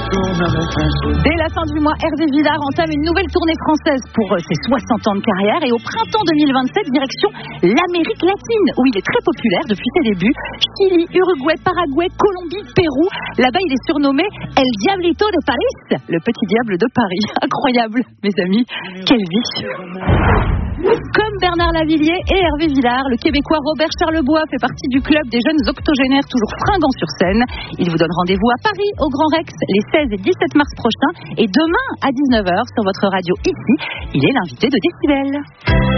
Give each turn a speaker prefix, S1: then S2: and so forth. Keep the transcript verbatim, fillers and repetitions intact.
S1: Dès la fin du mois, Hervé Villard entame une nouvelle tournée française pour ses soixante ans de carrière et au printemps deux mille vingt-sept, direction l'Amérique latine où il est très populaire depuis ses débuts. Chili, Uruguay, Paraguay, Colombie, Pérou. Là-bas, il est surnommé El Diablito de Paris, le petit diable de Paris. Incroyable, mes amis, quelle vie. Comme Bernard Lavilliers et Hervé Villard, le Québécois Robert Charlebois fait partie du club des jeunes octogénaires toujours fringants sur scène. Il vous donne rendez-vous à Paris, au Grand Rex, les seize et dix-sept mars prochains. Et demain, à dix-neuf heures, sur votre radio ici, il est l'invité de Décibel.